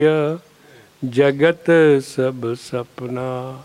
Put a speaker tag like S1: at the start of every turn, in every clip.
S1: जगत सब सपना.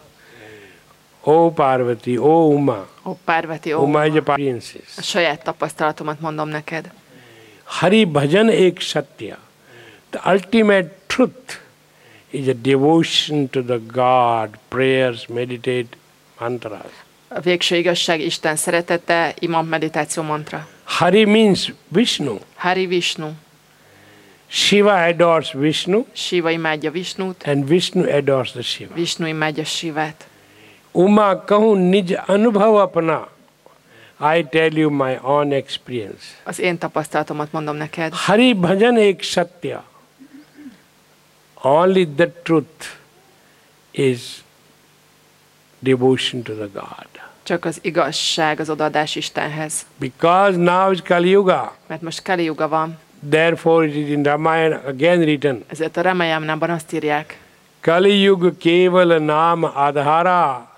S1: Ó Parvati, ó Uma.
S2: Ó Parvati, ó
S1: Uma
S2: Uma.
S1: is a experiences.
S2: A saját tapasztalatomat mondom neked.
S1: Hari Bhajan ek Satya. The ultimate truth is a devotion to the God, prayers, meditate, mantras.
S2: A végső igazság Isten szeretete, ima, meditáció, mantra.
S1: Hari means Vishnu.
S2: Hari Vishnu.
S1: Shiva adores Vishnu
S2: Shiva imádja Visnút,
S1: and Vishnu adores the Shiva.
S2: Vishnu imádja Shivát.
S1: Uma kahun nij anubhav apna. I tell you my own experience.
S2: Az én tapasztalatomat mondom neked.
S1: Hari Bhajan ek Satya. Only the truth is devotion to the God.
S2: Csak az igazság, az odaadás Istenhez.
S1: Because now is Kali Yuga.
S2: Mert most Kali Yuga van.
S1: Therefore it is in Ramayana again written.
S2: Ezért a Ramayana-ban azt írják.
S1: Kali Yuga keval naam adhara.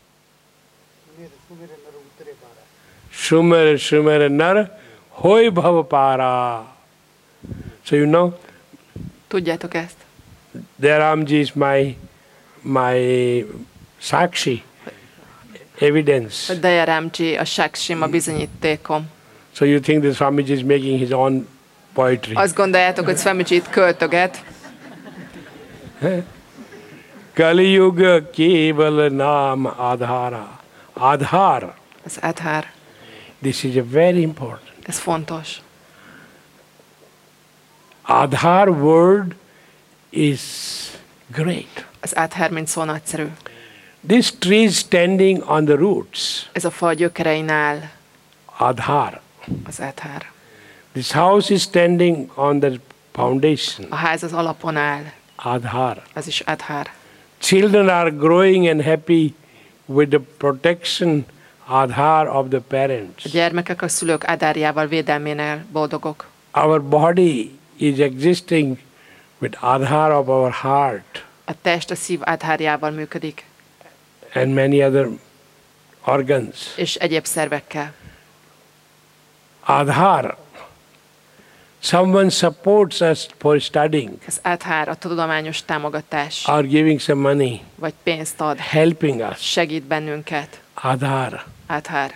S1: Shumar shumar nar hoy bhav para. So you know,
S2: Tudjátok ezt?
S1: Daramji is my sakshi, evidence.
S2: Dayaramji a saksim, a bizonyítékom.
S1: So you think that Swamiji is making his own poetry.
S2: Azt gondoljátok, hogy Swamiji itt költöget.
S1: Kali Yuga keval naam adhara. Adhar.
S2: Ez Adhar.
S1: This is a very important.
S2: Ez fontos.
S1: Adhar word is great.
S2: Az Adhar mint szó nagyszerű.
S1: This tree is standing on the roots.
S2: Ez a fa gyökerein áll.
S1: Adhar.
S2: Az Adhar.
S1: This house is standing on the foundation.
S2: A ház az alapon áll.
S1: Adhar.
S2: Ez is Adhar.
S1: Children are growing and happy with the protection Adhar of the parents.
S2: A gyermekek a szülők Adhárjával, védelménél boldogok.
S1: Our body is existing with Adhar of our heart
S2: A test a szív Adhárjával működik.
S1: and many other organs.
S2: És egyéb szervekkel.
S1: Adhar. Someone supports us for studying
S2: Az Adhar a tudományos támogatás.
S1: or giving some money,
S2: Vagy pénzt ad.
S1: helping us.
S2: Segít bennünket.
S1: Adhar.
S2: Adhar.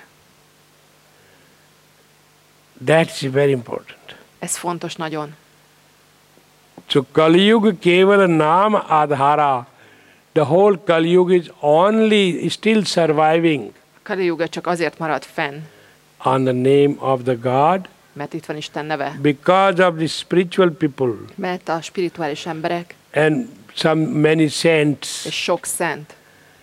S1: That's very important.
S2: Ez fontos nagyon.
S1: So Kali Yuga keval naam adhara. The whole Kali Yuga is only still surviving
S2: A Kali Yuga csak azért marad fenn,
S1: on the name of the God
S2: mert itt van Isten neve.
S1: because of the spiritual people
S2: Mert a spirituális emberek
S1: and many saints.
S2: és sok szent.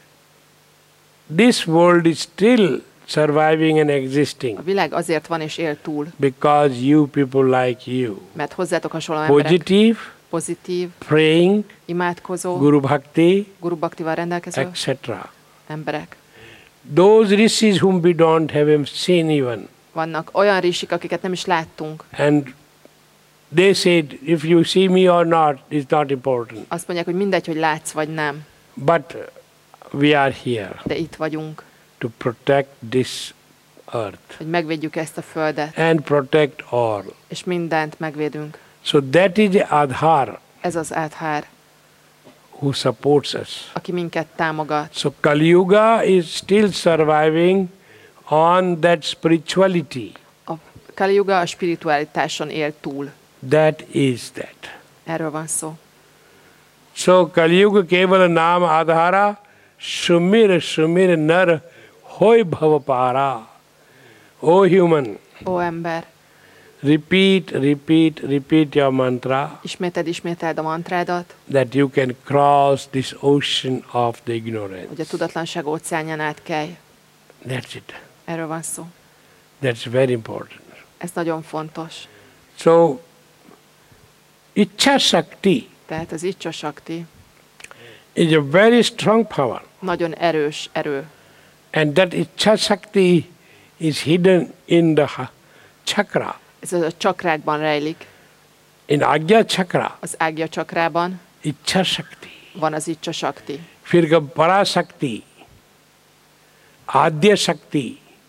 S1: This world is still surviving and existing
S2: A világ azért van és él túl,
S1: because you people like you.
S2: mert hozzátok hasonló emberek.
S1: Positive,
S2: Pozitív,
S1: praying,
S2: imádkozó,
S1: Guru Bhakti,
S2: Guru Bhaktival rendelkező
S1: etc.
S2: emberek.
S1: Those rishis whom we don't have seen even.
S2: Vannak olyan risik, akiket nem is láttunk.
S1: And they said, if you see me or not, it's not important.
S2: Azt mondják, hogy mindegy, hogy látsz vagy nem,
S1: But we are here
S2: de itt vagyunk,
S1: to protect this earth
S2: hogy megvédjük ezt a földet,
S1: and protect all.
S2: és mindent megvédünk.
S1: So that is the Adhar
S2: Ez az Adhar,
S1: who supports us.
S2: aki minket támogat.
S1: So Kali Yuga is still surviving on that spirituality.
S2: A Kali Yuga a spiritualitáson él túl.
S1: That is that.
S2: Erről van szó.
S1: So Kali Yuga keval naam adhara shumir shumir nar hoy bhav para. O human,
S2: Ó ember,
S1: repeat, repeat, repeat your mantra
S2: ismételd a mantrádat,
S1: that you can cross this ocean of the
S2: hogy a
S1: ignorance.
S2: tudatlanság óceánján átkelj.
S1: That's it.
S2: Erről van szó.
S1: That's very important.
S2: Ez nagyon fontos.
S1: So, Ichha Shakti
S2: Tehát az Icsa Sakti
S1: is a very strong power.
S2: nagyon erős erő.
S1: And that Ichha Shakti is hidden in the chakra,
S2: Ez a csakrákban rejlik.
S1: in Agya chakra,
S2: Az Ágya csakrában
S1: Ichha Shakti.
S2: van az Icsa Sakti.
S1: फिर Para Shakti, Adya Shakti,